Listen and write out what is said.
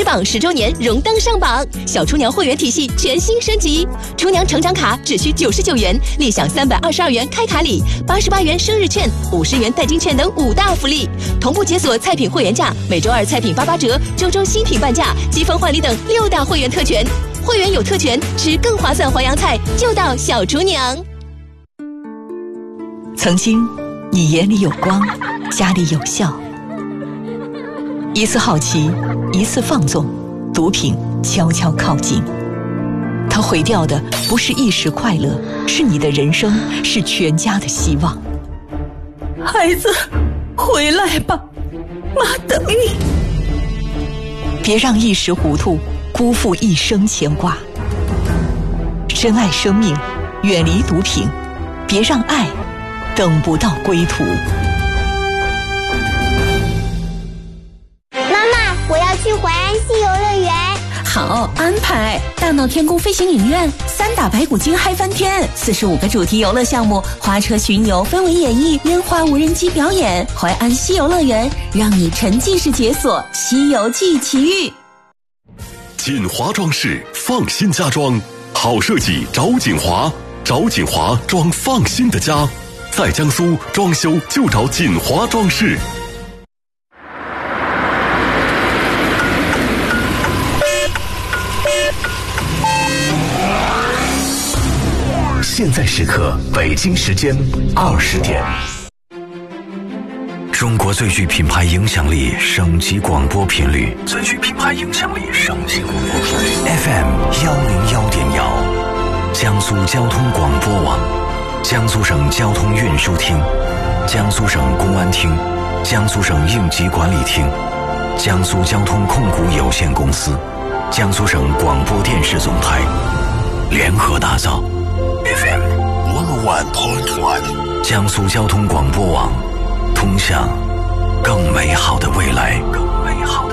坊10周年荣登上榜，小厨娘会员体系全新升级，厨娘成长卡只需99元，立享322元开卡礼、88元生日券、50元代金券等5大福利，同步解锁菜品会员价，每周2菜品88折，周周新品半价，积分换礼等6大会员特权。会员有特权，吃更划算淮扬菜就到小厨娘。 曾经，你眼里有光，家里有笑。一次好奇，一次放纵，毒品悄悄靠近。它毁掉的不是一时快乐，是你的人生，是全家的希望。 孩子，回来吧，妈等你。 别让一时糊涂辜负一生牵挂。珍爱生命，远离毒品，别让爱等不到归途。 妈妈，我要去淮安西游乐园。 好安排！大闹天宫飞行影院，3打白骨精嗨翻天，45个主题游乐项目，花车巡游、氛围演绎、烟花无人机表演。淮安西游乐园，让你沉浸式解锁西游记奇遇。 锦华装饰，放心家装，好设计找锦华，找锦华装放心的家，在江苏装修就找锦华装饰。现在时刻，北京时间20点。 中国最具品牌影响力省级广播频率，最具品牌影响力省级广播频率 FM101.1，江苏交通广播网，江苏省交通运输厅，江苏省公安厅，江苏省应急管理厅，江苏交通控股有限公司，江苏省广播电视总台联合打造 FM101.1，江苏交通广播网，通向更美好的未来。